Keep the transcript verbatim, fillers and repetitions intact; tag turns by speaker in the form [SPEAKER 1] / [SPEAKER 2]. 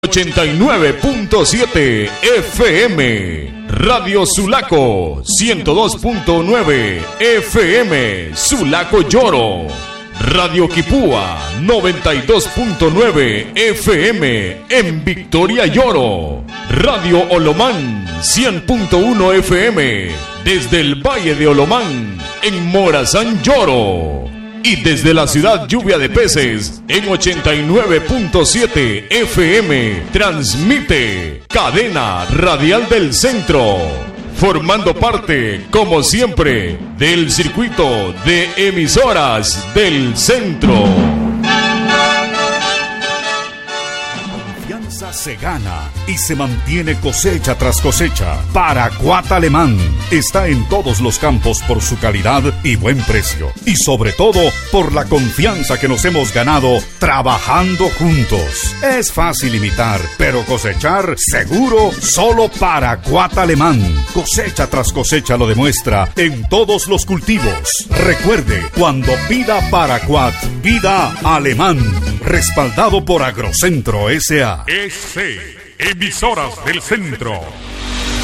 [SPEAKER 1] ochenta y nueve punto siete F M, Radio Sulaco ciento dos punto nueve F M, Sulaco Lloro, Radio Quipúa noventa y dos punto nueve F M en Victoria Lloro, Radio Olomán cien punto uno F M desde el Valle de Olomán en Morazán Lloro. Y desde la ciudad Lluvia de Peces, en ochenta y nueve punto siete F M, transmite Cadena Radial del Centro, formando parte, como siempre, del circuito de emisoras del Centro.
[SPEAKER 2] Se gana y se mantiene cosecha tras cosecha. Paraquat Alemán está en todos los campos por su calidad y buen precio, y sobre todo por la confianza que nos hemos ganado trabajando juntos. Es fácil imitar, pero cosechar seguro solo Paraquat Alemán. Cosecha tras cosecha lo demuestra en todos los cultivos. Recuerde, cuando pida Paraquat, pida Alemán, respaldado por Agrocentro S A
[SPEAKER 3] E C, Emisoras del Centro.